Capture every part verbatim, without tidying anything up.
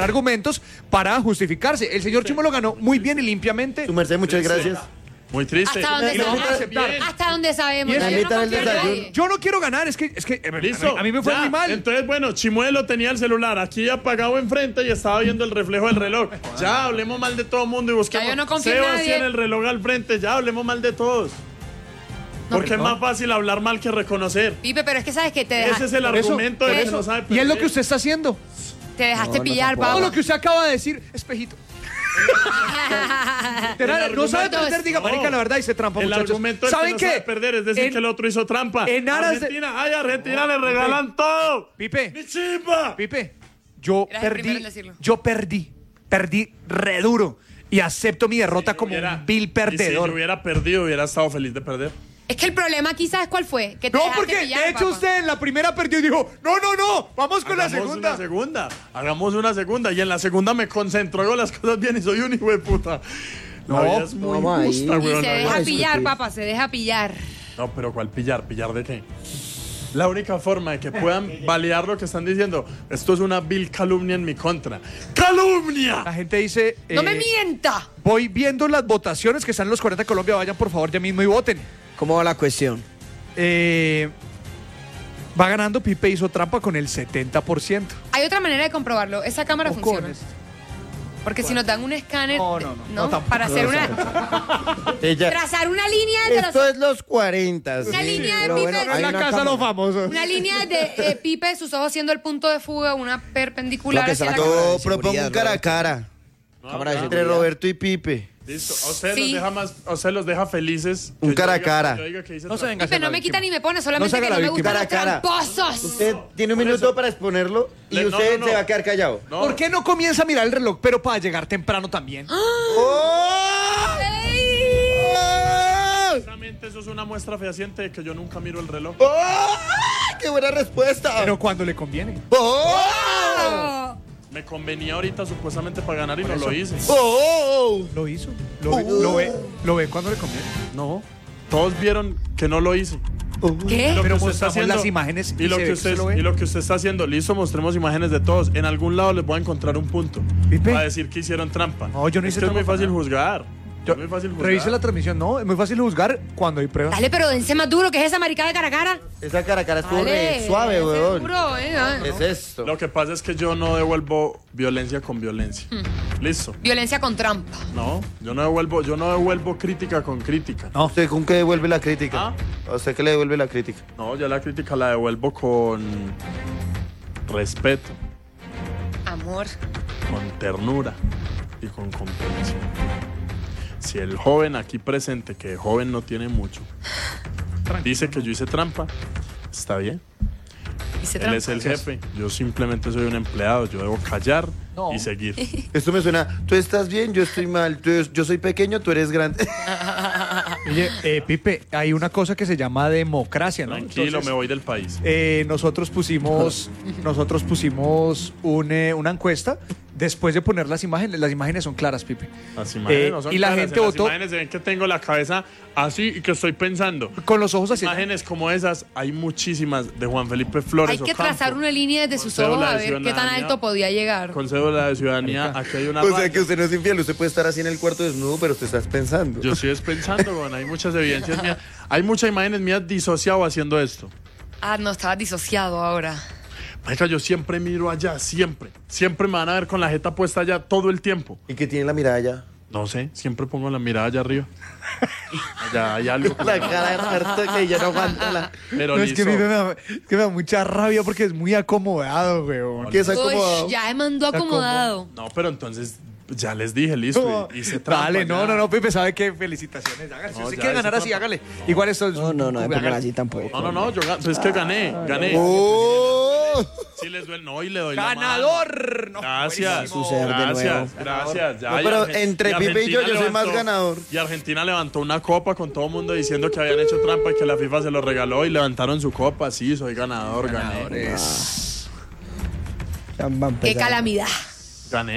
argumentos para justificarse. El señor Chimo lo ganó muy bien y limpiamente. Su merced, muchas gracias. Muy triste. Hasta donde, Y lo vamos a sabemos, aceptar. hasta donde sabemos. Y Yo es- no invitan al confío en desayuno. nadie. Yo no quiero ganar, es que, es que a, Listo. mí, a mí me fue ya. muy mal. Entonces, bueno, Chimuelo tenía el celular aquí apagado enfrente y estaba viendo el reflejo del reloj. Ya hablemos mal de todo el mundo y busquemos. Ya, yo no confío en Sebastián, nadie. el reloj al frente, ya hablemos mal de todos. Porque es más fácil hablar mal que reconocer. Pipe, pero es que sabes que te, deja- Ese es el Por eso, argumento de por que eso. no sabe Y es lo perder. que usted está haciendo. te dejaste No, no pillar, tampoco. Todo papá. lo que usted acaba de decir, espejito. Literal, no sabe argumento perder, es- diga, marica, la verdad, y se trampa, El muchachos. argumento es que ¿Saben no qué? sabe perder, es decir, En- que el otro hizo trampa. en aras de- Argentina, ay, Argentina le regalan todo. Pipe, ¡Mi chimba! Pipe, yo Eras el primero perdí, en decirlo. yo perdí, perdí re duro y acepto mi derrota como Hubiera- un vil Y si perdedor. yo hubiera perdido, hubiera estado feliz de perder. Es que el problema aquí, ¿sabes cuál fue? Que te No, dejaste porque pillar, de hecho papá. usted en la primera perdió y dijo, no, no, no, vamos con la Hagamos segunda. una segunda. Hagamos una segunda. Y en la segunda me concentro, hago las cosas bien y soy un hijo de puta. No, La vida es muy vamos ahí. injusta, Y weón. se la deja vida. pillar, papá, se deja pillar. No, pero ¿cuál pillar? ¿Pillar de qué? La única forma de que puedan validar lo que están diciendo, esto es una vil calumnia en mi contra. ¡Calumnia! La gente dice, ¡No me eh, mienta! voy viendo las votaciones que están en los cuarenta de Colombia, vayan por favor ya mismo y voten. ¿Cómo va la cuestión? Eh, va ganando, Pipe hizo trampa con el setenta por ciento. Hay otra manera de comprobarlo. Esa cámara O funciona. con este. Porque si nos dan un escáner, No, no, no, no, tampoco. para hacer una, Ella, trazar una línea de esto los, es los cuarenta. Una sí, línea de pero Pipe. bueno, No hay la una casa de los cámara. famosos. una línea de eh, Pipe, sus ojos siendo el punto de fuga, una perpendicular Lo que hacia se la la cámara. Yo de propongo un seguridad, cara a Roberto. cara No, Cámara de no. entre Roberto y Pipe. Listo. A ustedes Sí. los deja más, a ustedes los deja felices. Un que yo cara a diga- cara. que yo diga que hice No se trampa. venga a Pipe hacer no la me víctima. quita ni me pone, No se solamente haga que la no me víctima. gustan los Cara a cara. tramposos. Usted tiene un Por minuto eso. para exponerlo y Le- no, usted no, no. se va a quedar callado. No. ¿Por qué no comienza a mirar el reloj, pero para llegar temprano también? ¡Oh! ¡Oh! Precisamente eso es una muestra fehaciente de que yo nunca miro el reloj. ¡Oh! ¡Qué buena respuesta! Pero cuando le conviene. ¡Oh! Me convenía ahorita supuestamente para ganar y no lo hice. ¡Oh! Lo hizo. Lo, ve, lo ve, lo ve cuando le conviene. No. Todos vieron que no lo hice. ¿Qué? Lo que Pero usted está mostramos haciendo- las imágenes y y lo se que ve usted que se lo ve. y lo que usted está haciendo, listo, mostremos imágenes de todos. En algún lado les voy a encontrar un punto Pipe. para decir que hicieron trampa. No, yo no es hice que es muy trampa para fácil nada. juzgar. Yo- es muy fácil juzgar. Revise la transmisión, no, es muy fácil juzgar cuando hay pruebas. Dale, pero dense más duro, que es esa maricada de cara a cara. Esa cara a cara estuvo Dale, re suave, dense weón. duro, eh, ah. ¿Qué es esto? Lo que pasa es que yo no devuelvo violencia con violencia. Hmm. Listo. Violencia con trampa. No, yo no devuelvo, yo no devuelvo crítica con crítica. No. ¿Usted con qué devuelve la crítica? ¿Ah? ¿A usted qué le devuelve la crítica? No, yo la crítica la devuelvo con respeto, Amor. con ternura y con comprensión. Si el joven aquí presente, que joven no tiene mucho, dice que yo hice trampa, está bien. Hice Él trampa. es el jefe, yo simplemente soy un empleado, yo debo callar No. y seguir. Esto me suena, tú estás bien, yo estoy mal, tú- yo soy pequeño, tú eres grande. Oye, eh, Pipe, hay una cosa que se llama democracia, ¿no? Tranquilo, Entonces, me voy del país. eh, nosotros pusimos, nosotros pusimos un, eh, una encuesta después de poner las imágenes. Las imágenes son claras, Pipe. Las imágenes Eh, no son y la claras, gente en votó Las imágenes se ven que tengo la cabeza así y que estoy pensando. con los ojos así. Imágenes como esas, hay muchísimas de Juan Felipe Flores. Hay que Ocampo, trazar una línea desde sus Con ojos cédula a de ver qué tan ciudadanía. alto podía llegar. Con cédula de ciudadanía, aquí hay una O sea raya. que usted no es infiel, usted puede estar así en el cuarto desnudo, pero usted está pensando. Yo estoy pensando, bueno, hay muchas evidencias mías. Hay muchas imágenes mías disociado haciendo esto. Ah, no, estaba disociado ahora. Marica, yo siempre miro allá, siempre. Siempre me van a ver con la jeta puesta allá todo el tiempo. ¿Y qué tiene la mirada allá? No sé, siempre pongo la mirada allá arriba. Allá hay algo. La cara de Roberto que yo no aguanto la... Pero No, es que, listo. a mí me da, es que me da mucha rabia porque es muy acomodado, weón. ¿Qué es acomodado? Uy, ya me mandó Está acomodado. No, pero entonces ya les dije, listo. y- Hice trampa Dale, no, ya. no, no, Pipe, ¿sabe qué? Felicitaciones, hágale. Si No, usted ya quiere hice ganar así, trampa. hágale. Igual esto es... No, no, no, me pongan hágale. así tampoco. No, no, no, yo ga- pues es que gané, gané. ¡Oh! Sí les duele, no, y le doy la mano. ¡Ganador! No, Gracias, buenísimo. Suceder de gracias, nuevo. gracias. Ya, No, y pero Argen- entre y Pipe y yo, Argentina yo soy más levantó- ganador. Y Argentina levantó una copa con todo el mundo diciendo que habían hecho trampa y que la FIFA se lo regaló y levantaron su copa. Sí, soy ganador, gané. Ya van a Qué empezar. calamidad. Gané.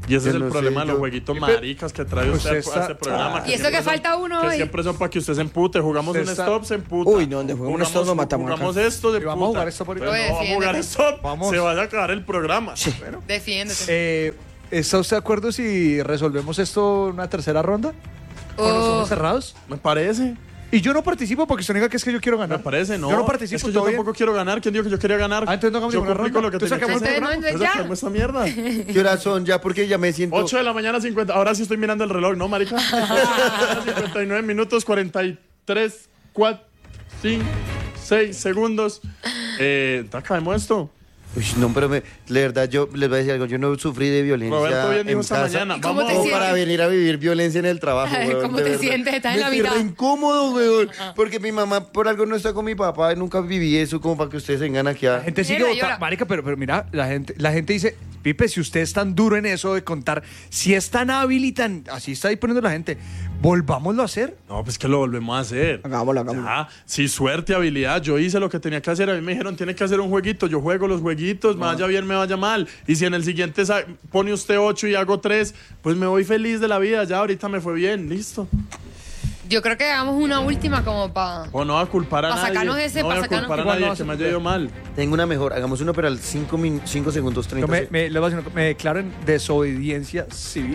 Y ese Yo es el no sé, problema de los yo- jueguitos Pero- maricas que trae Pues usted a está- este programa. Y eso siempre que son- falta uno Que hoy. siempre son para que usted se empute. Jugamos Usted un está- stop, se emputa. Uy, no, donde jugamos un stop nos matamos acá. Jugamos esto, se Y vamos a emputa. jugar stop ahorita. Pero Oye, no vamos a jugar defiéndete. stop. Vamos. Se va a acabar el programa. Bueno, Defiéndete. Eh, ¿Está usted de acuerdo si resolvemos esto en una tercera ronda? ¿Con los Oh. ojos cerrados? me parece. Y yo no participo porque usted diga que es que yo quiero Me ganar. parece, no. Yo no participo. Es que yo ¿todo bien? tampoco quiero ganar. ¿Quién dijo que yo quería ganar? Ah, entonces no hagamos yo ninguna cumplí con ronda. lo que Entonces tenía que sacamos hacer. otra ronda. Entonces Ya. sacamos esta mierda. ¿Qué horas son ya? Porque ya me siento... ocho de la mañana, cincuenta. Ahora sí estoy mirando el reloj, ¿no, marica? cincuenta y nueve minutos, cuarenta y tres, cuatro, cinco, seis segundos. Eh, acabemos esto. Uy, no, pero me, la verdad, yo les voy a decir algo. Yo no sufrí de violencia Roberto bien dijo en esta casa. mañana. ¿Y cómo Vamos te a Como sientes? para venir a vivir violencia en el trabajo, Ay, weón, ¿cómo de te verdad. sientes? Estás en Me la estoy mitad. re incómodo, weón. Porque mi mamá por algo no está con mi papá. Nunca viví eso como para que ustedes vengan aquí a... La gente sigue Llora, votando. llora. Marica, pero, pero mira, la gente, la gente dice, Pipe, si usted es tan duro en eso de contar, si es tan hábil y tan... Así está ahí poniendo la gente. Volvámoslo a hacer. No, pues que lo volvemos a hacer. Hagámoslo, hagámoslo. Ya, sí, suerte, habilidad. Yo hice lo que tenía que hacer. A mí me dijeron, tiene que hacer un jueguito. Yo juego los jueguitos, me vaya bien, me vaya mal. Y si en el siguiente sa- pone usted ocho y hago tres, pues me voy feliz de la vida. Ya ahorita me fue bien, listo. Yo creo que hagamos una última como para... O no va a culpar a Pa' nadie. sacarnos ese, no voy pa' a sacarnos- culpar a Igual no nadie vas que a me haya culpar. ido mal. Tengo una mejor. Hagamos uno, pero al cinco segundos, Yo treinta me, segundos. me, les voy a decir una cosa, me declaro en desobediencia civil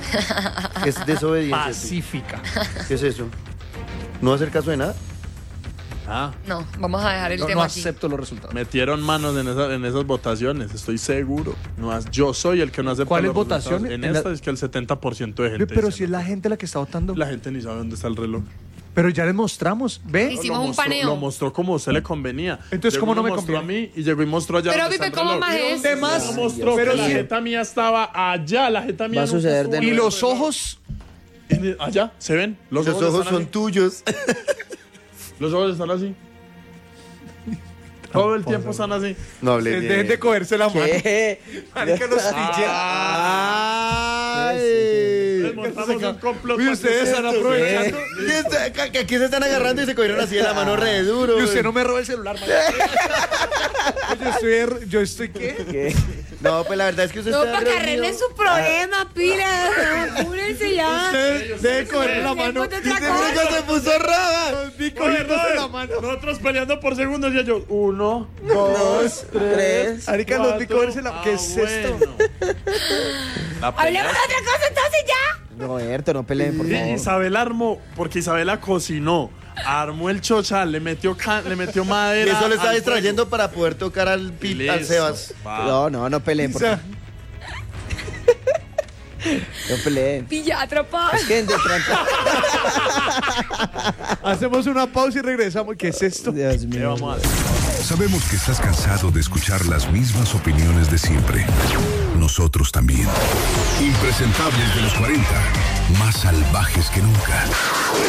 Es desobediencia. pacífica. ¿Qué es eso? ¿No hacer caso de nada? Ah, No, vamos a dejar el No, tema no aquí. acepto los resultados. metieron manos en, esa- en esas votaciones, estoy seguro. No, has- yo soy el que no acepta ¿Cuáles los resultados. votaciones? En En la- esta es que el setenta por ciento de gente. Pero dice si es no. la gente la que está votando. La gente ni sabe dónde está el reloj. Pero ya les mostramos, ¿ve? Hicimos Lo un mostró- paneo. Lo mostró como a usted le convenía. Entonces, Llegó ¿cómo y no me mostró conviene? a mí y llegó y mostró allá. Pero, donde está Pipe, el ¿cómo reloj. más es? ¿Dónde más? No mostró Pero que la si- jeta mía estaba allá, la jeta mía Va a nunca suceder estuvo de en Y el nuevo. los reloj. ojos. En- allá, ¿se ven? Los ojos están son así. tuyos. Los ojos están así. Todo el tiempo están así. No hablé bien. Dejen de cogerse la mano. ¿Qué? Marica, los Les pilla. montamos un complot. Uy, para ustedes que están ustedes- aprovechando. ¿Qué está- que- que Aquí se están agarrando y se cogieron así de la mano re duro. Y usted no me roba el celular, marica. Yo estoy, er- yo estoy, ¿qué? ¿Qué? No, pues la verdad es que usted No, está para que reunido. arreglen su problema, pila. Apúrense ya. Usted debe cogerle la mano. Tiempo de otra Usted mira que se puso raba. Vi Oye, cogiéndose Robert, la mano. nosotros peleando por segundos y yo, uno, Dos, tres. Marica, los vi cuatro. cogerse la... ¿Qué Ah, es esto? bueno. La pelea- Hablemos de otra cosa entonces ya. Roberto, no peleen, por Sí, favor. Isabel armó, porque Isabela cocinó, armó el chochal, le metió, ca- le metió Y madera. eso lo está al distrayendo para poder tocar al, fuego. pi- Y al listo. Sebas. Va. No, no, no peleen, por O sea, favor. No peleen. Pilla, atrapada. Es que de pronto. hacemos una pausa y regresamos. ¿Qué es esto? Dios ¿Qué mío. vamos a hacer? Sabemos que estás cansado de escuchar las mismas opiniones de siempre. Nosotros también. Impresentables de los cuarenta, más salvajes que nunca.